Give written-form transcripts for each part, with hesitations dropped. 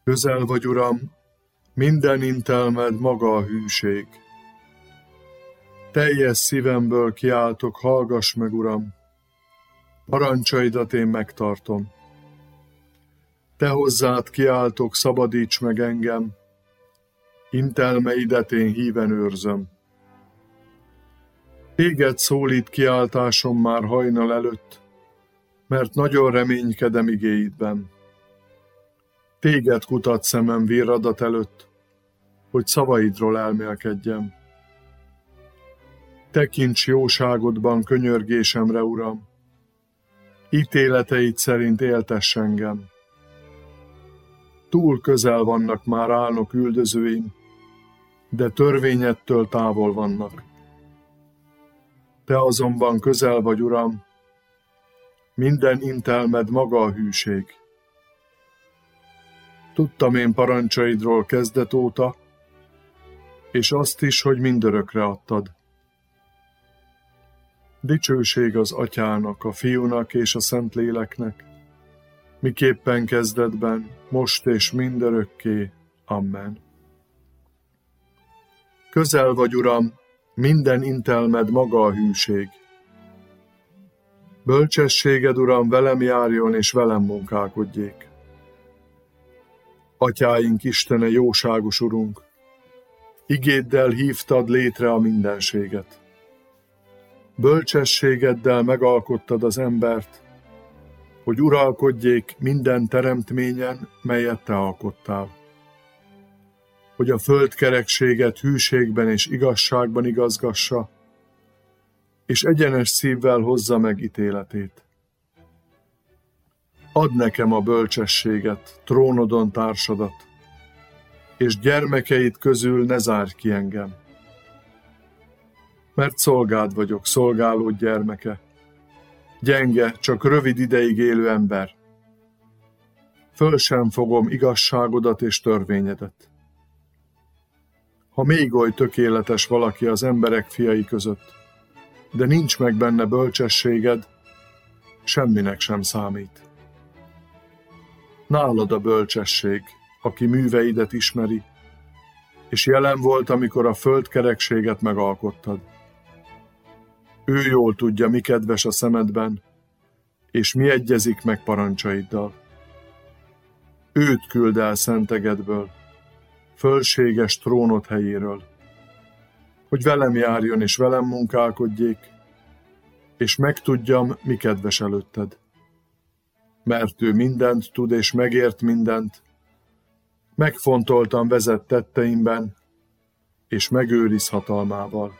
Közel vagy, Uram, minden intelmed maga a hűség. Teljes szívemből kiáltok, hallgass meg, Uram, parancsaidat én megtartom. Te hozzád kiáltok, szabadíts meg engem, intelmeidet én híven őrzöm. Téged szólít kiáltásom már hajnal előtt, mert nagyon reménykedem igéidben. Téged kutat szemem virradat előtt, hogy szavaidról elmélkedjem. Tekints jóságodban könyörgésemre, Uram, ítéleteid szerint éltess engem. Túl közel vannak már álnok üldözőim, de törvényettől távol vannak. Te azonban közel vagy, Uram, minden intelmed maga a hűség. Tudtam én parancsaidról kezdet óta, és azt is, hogy mindörökre adtad. Dicsőség az Atyának, a Fiúnak és a Szentléleknek, miképpen kezdetben, most és mindörökké. Amen. Közel vagy, Uram, minden intelmed maga a hűség. Bölcsességed, Uram, velem járjon és velem munkálkodjék. Atyáink Istene, jóságos Urunk, igéddel hívtad létre a mindenséget. Bölcsességeddel megalkottad az embert, hogy uralkodjék minden teremtményen, melyet te alkottál. Hogy a földkerekséget hűségben és igazságban igazgassa, és egyenes szívvel hozza meg ítéletét. Add nekem a bölcsességet, trónodon társadat, és gyermekeid közül ne zárj ki engem. Mert szolgád vagyok, szolgálód gyermeke, gyenge, csak rövid ideig élő ember. Föl sem fogom igazságodat és törvényedet. Ha még oly tökéletes valaki az emberek fiai között, de nincs meg benne bölcsességed, semminek sem számít. Nálad a bölcsesség, aki műveidet ismeri, és jelen volt, amikor a földkerekséget megalkottad. Ő jól tudja, mi kedves a szemedben, és mi egyezik meg parancsaiddal. Őt küld el szentegedből, fölséges trónod helyéről, hogy velem járjon és velem munkálkodjék, és megtudjam, mi kedves előtted. Mert ő mindent tud és megért mindent, megfontoltan vezet tetteimben, és megőriz hatalmával.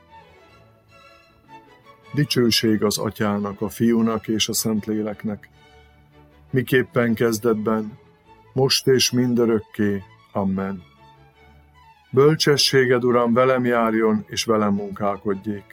Dicsőség az Atyának, a Fiúnak és a Szentléleknek, miképpen kezdetben, most és mindörökké. Amen. Bölcsességed, Uram, velem járjon és velem munkálkodjék.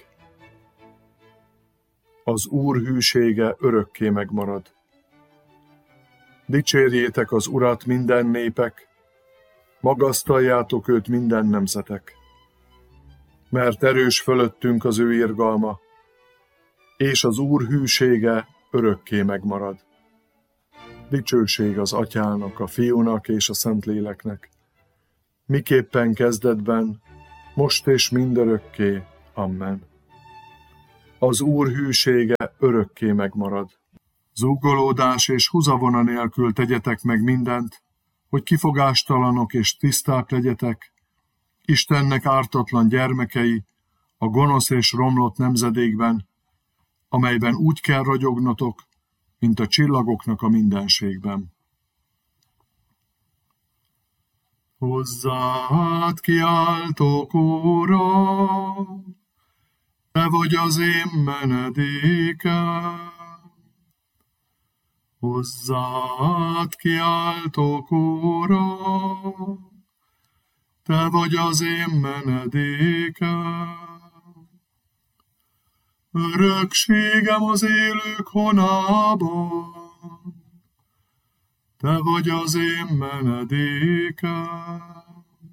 Az Úr hűsége örökké megmarad. Dicsérjétek az Urat minden népek, magasztaljátok őt minden nemzetek. Mert erős fölöttünk az ő irgalma, és az Úr hűsége örökké megmarad. Dicsőség az Atyának, a Fiúnak és a Szentléleknek, miképpen kezdetben, most és mindörökké. Amen. Az Úr hűsége örökké megmarad. Zúgolódás és húzavona nélkül tegyetek meg mindent, hogy kifogástalanok és tiszták legyetek, Istennek ártatlan gyermekei a gonosz és romlott nemzedékben, amelyben úgy kell ragyognotok, mint a csillagoknak a mindenségben. Hozzád kiáltok, Uram, te vagy az én menedékem. Hozzád kiáltok, Uram, te vagy az én menedékem. Örökségem az élők honában, te vagy az én menedékem.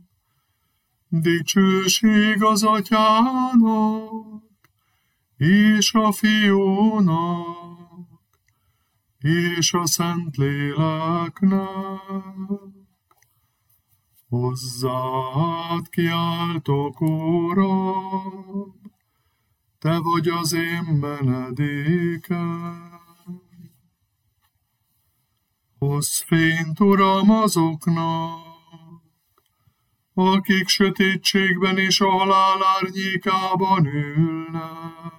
Dicsőség az Atyának, és a Fiúnak, és a Szentléleknek, Hozzád kiáltok, Uram, te vagy az én menedékem. Hozz fényt, Uram, azoknak, akik sötétségben és a halál árnyékában ülnek.